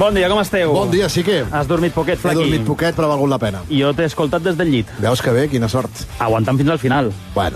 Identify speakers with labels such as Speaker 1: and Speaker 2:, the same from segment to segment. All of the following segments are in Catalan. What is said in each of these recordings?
Speaker 1: Bon dia, com esteu?
Speaker 2: Bon dia, sí que...
Speaker 1: Has dormit poquet,
Speaker 2: He
Speaker 1: Flaqui?
Speaker 2: dormit poquet, però ha valgut la pena.
Speaker 1: I jo t'he escoltat des del llit.
Speaker 2: Veus que bé, quina sort.
Speaker 1: Aguantant fins al final.
Speaker 2: Bueno.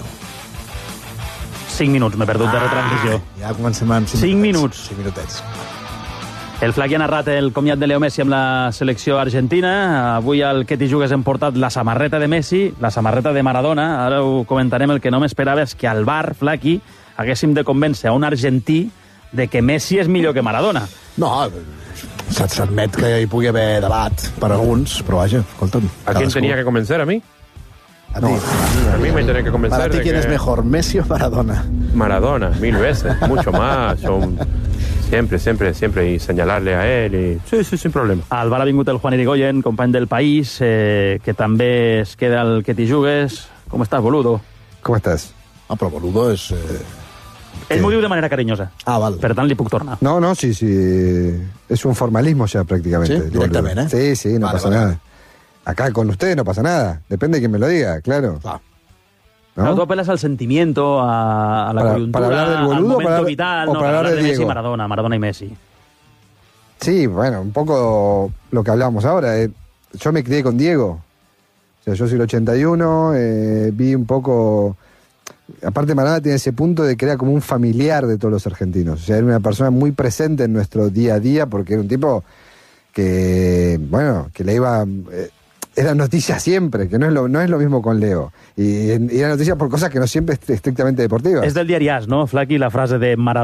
Speaker 1: 5 minuts m'he perdut de retransmissió.
Speaker 2: Ja comencem amb
Speaker 1: 5 minuts.
Speaker 2: 5 minutets.
Speaker 1: El Flaqui ha narrat el comiat de Leo Messi amb la selecció argentina. Avui al Que t'hi jugues hem portat la samarreta de Messi, la samarreta de Maradona. Ara ho comentarem. El que no m'esperava és que al bar, Flaqui, haguéssim de convèncer a un argentí de que Messi és millor que Maradona.
Speaker 2: No, s'admet que hi pugui haver debat per alguns, però vaja, escolta'm.
Speaker 3: ¿A quién tenía que convencer? ¿A mí?
Speaker 2: A ti.
Speaker 3: A mí me tenía que convencer.
Speaker 2: Para ti,
Speaker 3: de
Speaker 2: ¿quién
Speaker 3: que
Speaker 2: es mejor, Messi o Maradona?
Speaker 3: Maradona, 1000 veces, mucho más. Siempre, y señalarle a él. Sí, sin problema.
Speaker 1: Al bar ha vingut el Juan Irigoyen, company del País, que també es queda al Que t'hi jugues. Com estàs, boludo?
Speaker 4: ¿Cómo estás?
Speaker 2: Ah, però boludo és...
Speaker 1: Ell m'ho diu de manera carinyosa.
Speaker 2: Ah, val.
Speaker 1: Per tant, li puc tornar.
Speaker 4: No, sí. Es un formalismo ya prácticamente.
Speaker 2: ¿Sí? Directamente, ¿eh?
Speaker 4: Sí, no pasa nada. Acá con ustedes no pasa nada. Depende de quién me lo diga, claro.
Speaker 2: Clar.
Speaker 4: ¿No?
Speaker 1: Claro, tú apelas al sentimiento, a la coyuntura,
Speaker 4: para hablar del boludo,
Speaker 1: al momento
Speaker 4: para-
Speaker 1: vital,
Speaker 4: o
Speaker 1: no,
Speaker 4: para hablar de
Speaker 1: Messi y
Speaker 4: Diego.
Speaker 1: Maradona y Messi.
Speaker 4: Sí, bueno, un poco lo que hablábamos ahora. Yo me crié con Diego. O sea, yo soy el 81, vi un poco... Aparte, Maradona tiene ese punto de que era como un familiar de todos los argentinos. O sea, era una persona muy presente en nuestro día a día porque era un tipo que, bueno, que le iba... era noticia siempre, que no es lo mismo con Leo. Y era noticia por cosas que no siempre es estrictamente deportivas.
Speaker 1: Es del diari AS, no, Flaqui, la frase de Maradona